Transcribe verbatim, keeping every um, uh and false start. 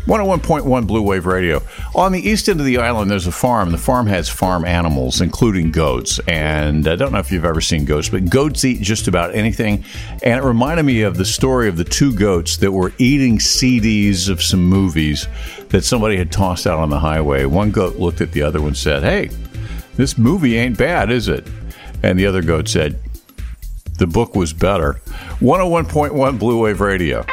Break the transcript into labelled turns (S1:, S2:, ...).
S1: one oh one point one Blue Wave Radio. On the east end of the island, there's a farm. The farm has farm animals, including goats. And I don't know if you've ever seen goats, but goats eat just about anything. And it reminded me of the story of the two goats that were eating C Ds of some movies that somebody had tossed out on the highway. One goat looked at the other one and said, "Hey, this movie ain't bad, is it?" And the other goat said, "The book was better." one oh one point one Blue Wave Radio.